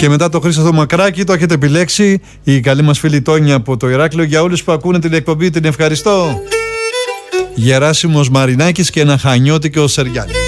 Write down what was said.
Και μετά το Χρήστο το Μακράκη το έχετε επιλέξει. Η καλή μας φίλη Τόνια από το Ηράκλειο. Για όλους που ακούνε την εκπομπή την ευχαριστώ. Γεράσιμος Μαρινάκης και ένα χανιώτικο Σεριάνι.